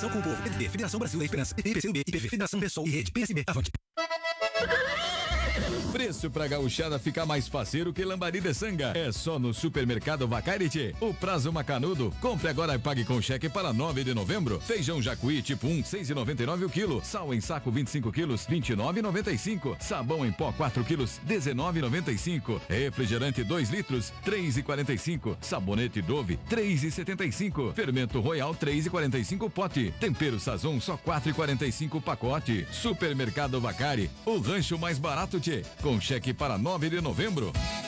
Conexão com o povo. PDT, Federação Brasil da Esperança. PP, PCdoB, IPV, Federação Pessoal e Rede PSB. Avante. Preço pra gauchada ficar mais faceiro que lambari de sanga. É só no Supermercado Vacarity. O prazo macanudo. Compre agora e pague com cheque para 9 de novembro. Feijão jacuí tipo 1, 6,99 o quilo. Sal em saco 25 quilos, 29,95. Sabão em pó 4 quilos, 19,95. Refrigerante 2 litros, 3,45. Sabonete Dove, 3,75. Fermento Royal, 3,45 pote. Tempero Sazon, só 4,45 pacote. Supermercado Vacari, o rancho mais barato, tchê. Com cheque para 9 de novembro.